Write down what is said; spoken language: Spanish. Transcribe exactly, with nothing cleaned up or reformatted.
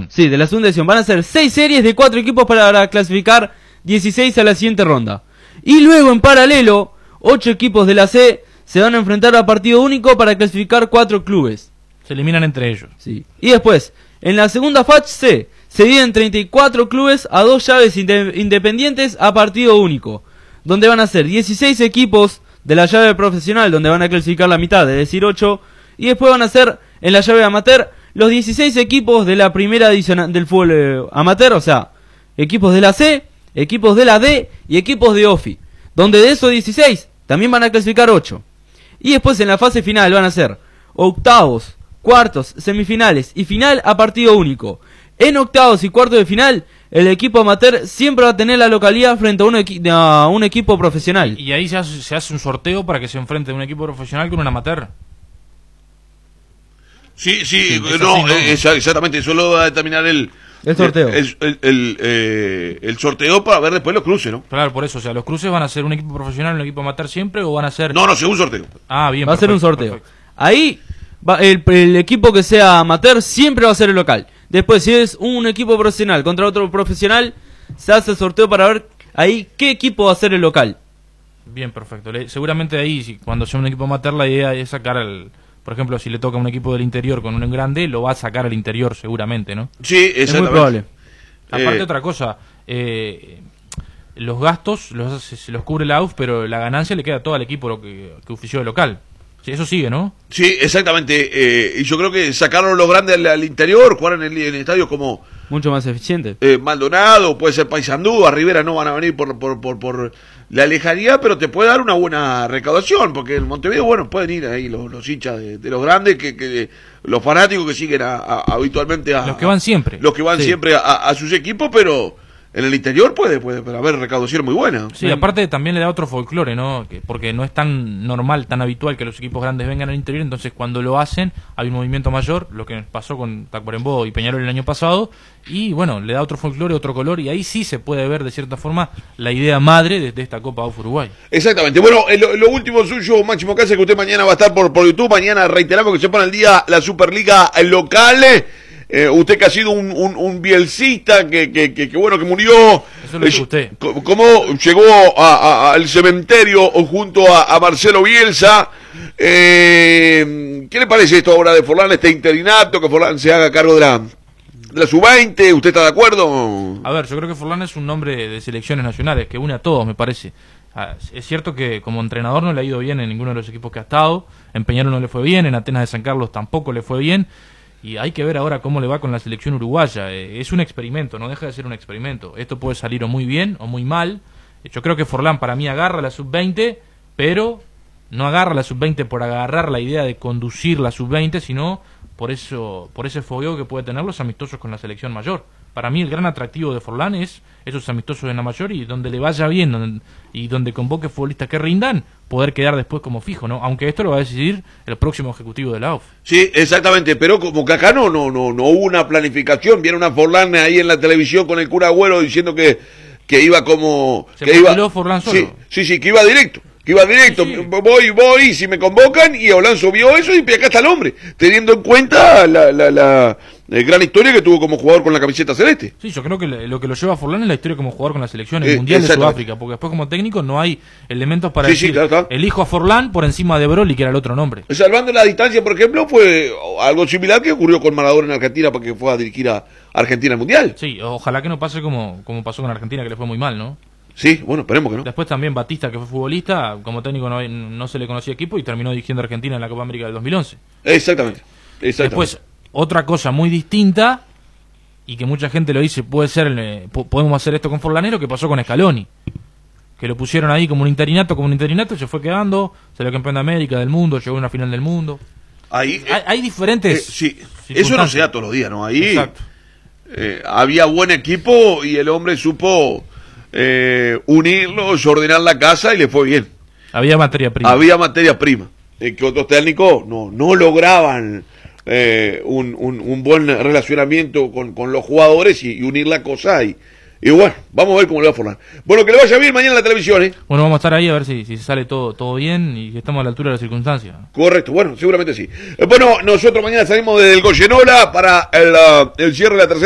Sí, de la segunda edición. Van a ser seis series de cuatro equipos para clasificar dieciséis a la siguiente ronda. Y luego, en paralelo, ocho equipos de la C se van a enfrentar a partido único para clasificar cuatro clubes. Se eliminan entre ellos. Sí. Y después, en la segunda fase C, se dividen treinta y cuatro clubes a dos llaves inde- independientes a partido único, donde van a ser dieciséis equipos de la llave profesional, donde van a clasificar la mitad, es decir, ocho, y después van a ser, en la llave amateur, los dieciséis equipos de la primera edición del fútbol eh, amateur, o sea, equipos de la C, equipos de la D y equipos de O F I, donde de esos dieciséis también van a clasificar ocho. Y después en la fase final van a ser octavos, cuartos, semifinales y final a partido único. En octavos y cuartos de final, el equipo amateur siempre va a tener la localidad frente a un, equi- a un equipo profesional. Y ahí se hace, se hace un sorteo para que se enfrente un equipo profesional con un amateur. Sí, sí, Sí, no, así, ¿no? eh, esa- exactamente, eso lo va a determinar el... El sorteo. El, el, el, eh, el sorteo para ver después los cruces, ¿no? Claro, por eso, o sea, los cruces van a ser un equipo profesional, un equipo amateur siempre, o van a ser... No, no, según sorteo. Ah, bien, Va a ser un perfecto, sorteo. perfecto. Ahí va, el, el equipo que sea amateur siempre va a ser el local. Después, si es un equipo profesional contra otro profesional, se hace el sorteo para ver ahí qué equipo va a ser el local. Bien, perfecto. Le- seguramente ahí, si, cuando sea un equipo amateur, la idea es sacar al... Por ejemplo, si le toca a un equipo del interior con un grande, lo va a sacar al interior seguramente, ¿no? Sí, Es muy exactamente. probable. Aparte, Eh, otra cosa, eh, los gastos los hace- se los cubre la U F, pero la ganancia le queda a todo el equipo lo que, que ofició de local. Sí, eso sigue, ¿no? Sí, exactamente. Eh, y yo creo que sacaron los grandes al, al interior, jugar en, el, en estadios como Mucho más eficiente. eh, Maldonado, puede ser Paysandú, a Rivera no van a venir por, por, por, por la lejanía, pero te puede dar una buena recaudación, porque en Montevideo, bueno, pueden ir ahí los, los hinchas de, de los grandes, que, que los fanáticos que siguen a, a- habitualmente a... Los que van siempre. Los que van Sí. siempre a, a sus equipos, pero en el interior puede, puede haber recaudación muy buena. Sí, aparte también le da otro folclore, ¿no? Que, porque no es tan normal, tan habitual que los equipos grandes vengan al interior, entonces cuando lo hacen hay un movimiento mayor, lo que pasó con Tacuarembó y Peñarol el año pasado, y bueno, le da otro folclore, otro color, y ahí sí se puede ver de cierta forma la idea madre de, de esta Copa U F Uruguay. Exactamente. Bueno, eh, lo, lo último suyo, Máximo Casa, que usted mañana va a estar por, por YouTube. Mañana reiteramos que se pone al día la Superliga local. Eh, usted que ha sido un, un, un bielcista, que, que, que, que bueno, que murió. Eso lo dijo usted. co- ¿Cómo llegó a, a- al cementerio junto a, a Marcelo Bielsa? Eh, ¿Qué le parece esto ahora de Forlán, este interinato, que Forlán se haga cargo de la, de la sub veinte? ¿Usted está de acuerdo? A ver, yo creo que Forlán es un nombre de selecciones nacionales que une a todos, me parece. Ah, es cierto que como entrenador no le ha ido bien en ninguno de los equipos que ha estado, en Peñarol no le fue bien, en Atenas de San Carlos tampoco le fue bien, y hay que ver ahora cómo le va con la selección uruguaya. Eh, es un experimento, no deja de ser un experimento. Esto puede salir o muy bien o muy mal. Yo creo que Forlán para mí agarra la sub veinte, pero no agarra la sub veinte por agarrar la idea de conducir la sub veinte, sino por eso por ese fogueo que puede tener los amistosos con la selección mayor. Para mí el gran atractivo de Forlán es esos amistosos en la mayor y donde le vaya bien donde, y donde convoque futbolistas que rindan, poder quedar después como fijo, ¿no? Aunque esto lo va a decidir el próximo ejecutivo de la U F. Sí, exactamente, pero como que acá no, no, no, no hubo una planificación, viene una Forlán ahí en la televisión con el cura Agüero diciendo que, que iba como... Se que iba, postuló Forlán solo. Sí, sí, sí, que iba directo, que iba directo, Sí, sí. voy, voy, si me convocan, y Olanzo vio eso y acá está el hombre, teniendo en cuenta la, la, la, la gran historia que tuvo como jugador con la camiseta celeste. Sí, yo creo que le- lo que lo lleva a Forlán es la historia como jugador con la selección, el Eh, Mundial de exactamente. Sudáfrica, porque después como técnico no hay elementos para Sí, sí, decir, claro, claro. elijo a Forlán por encima de Broly, que era el otro nombre. Salvando la distancia, por ejemplo, fue algo similar que ocurrió con Maradona en Argentina porque fue a dirigir a Argentina al Mundial. Sí, ojalá que no pase como, como pasó con Argentina, que le fue muy mal, ¿no? Sí, bueno, esperemos que no. Después también Batista, que fue futbolista, como técnico no, no se le conocía equipo y terminó dirigiendo a Argentina en la Copa América del dos mil once. Exactamente. Exactamente. Después, otra cosa muy distinta, y que mucha gente lo dice, puede ser, eh, po- podemos hacer esto con Forlán, es lo que pasó con Scaloni. Que lo pusieron ahí como un interinato, como un interinato, se fue quedando, salió campeón de América, del mundo, llegó a una final del mundo. Ahí, Hay, hay eh, diferentes... sí, eso no circunstancias. se da todos los días, ¿no? Ahí Exacto. eh, había buen equipo y el hombre supo eh, unirlos, ordenar la casa y le fue bien. Había materia prima. Había materia prima. Eh, que otros técnicos no, no lograban eh, un, un, un buen relacionamiento con, con los jugadores y, y unir la cosa. Y, y bueno, vamos a ver cómo le va a Forlán. Bueno, que le vaya bien mañana en la televisión, ¿eh? Bueno, vamos a estar ahí a ver si, si sale todo, todo bien y que estamos a la altura de las circunstancias. Correcto, bueno, seguramente sí. Eh, bueno, nosotros mañana salimos desde el Goyenola para el, uh, el cierre de la tercera.